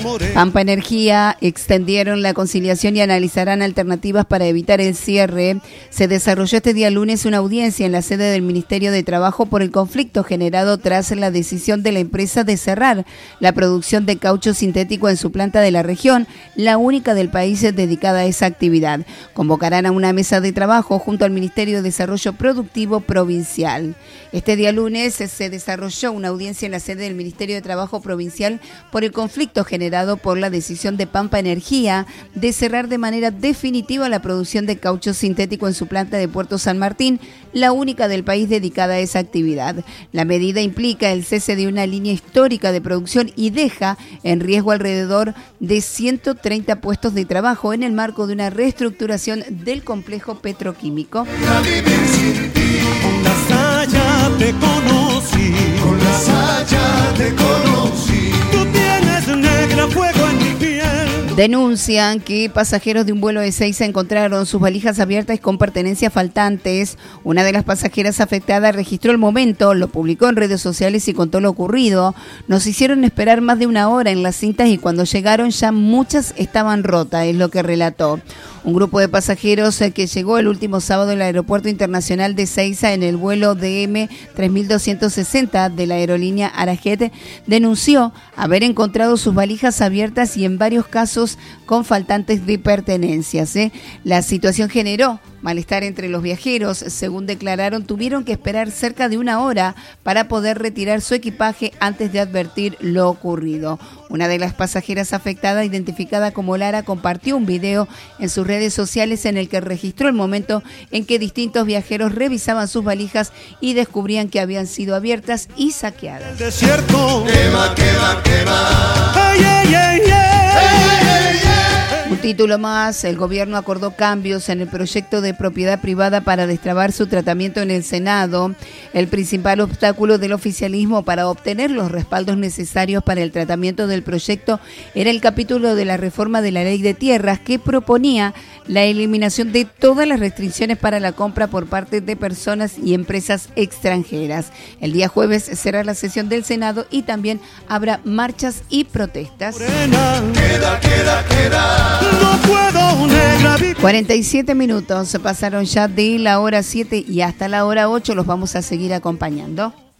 Pampa Energía extendieron la conciliación y analizarán alternativas para evitar el cierre. Se desarrolló este día lunes una audiencia en la sede del Ministerio de Trabajo por el conflicto generado tras la decisión de la empresa de cerrar la producción de caucho sintético en su planta de la región, la única del país dedicada a esa actividad. Convocarán a una mesa de trabajo junto al Ministerio de Desarrollo Productivo Provincial. Este día lunes se desarrolló una audiencia en la sede del Ministerio de Trabajo Provincial por el conflicto generado por la decisión de Pampa Energía de cerrar de manera definitiva la producción de caucho sintético en su planta de Puerto San Martín, la única del país dedicada a esa actividad. La medida implica el cese de una línea histórica de producción y deja en riesgo alrededor de 130 puestos de trabajo en el marco de una reestructuración del complejo petroquímico. Con la saya te conocí, con la saya te conocí. Tú tienes negra fuego en mi piel. Denuncian que pasajeros de un vuelo de Ezeiza encontraron sus valijas abiertas con pertenencias faltantes. Una de las pasajeras afectadas registró el momento, lo publicó en redes sociales y contó lo ocurrido. Nos hicieron esperar más de una hora en las cintas y cuando llegaron ya muchas estaban rotas, es lo que relató. Un grupo de pasajeros que llegó el último sábado al Aeropuerto Internacional de Ezeiza en el vuelo DM 3260 de la aerolínea Arajet denunció haber encontrado sus valijas abiertas y en varios casos con faltantes de pertenencias. La situación generó malestar entre los viajeros. Según declararon, tuvieron que esperar cerca de una hora para poder retirar su equipaje antes de advertir lo ocurrido. Una de las pasajeras afectada, identificada como Lara, compartió un video en sus redes sociales en el que registró el momento en que distintos viajeros revisaban sus valijas y descubrían que habían sido abiertas y saqueadas. El desierto quema, quema, quema. Ay, ay, ay, ay. Un título más, el gobierno acordó cambios en el proyecto de propiedad privada para destrabar su tratamiento en el Senado. El principal obstáculo del oficialismo para obtener los respaldos necesarios para el tratamiento del proyecto era el capítulo de la reforma de la ley de tierras que proponía la eliminación de todas las restricciones para la compra por parte de personas y empresas extranjeras. El día jueves será la sesión del Senado y también habrá marchas y protestas. Queda, queda, queda. No puedo, negra. 47 minutos se pasaron ya de la hora 7 y hasta la hora 8 los vamos a seguir acompañando.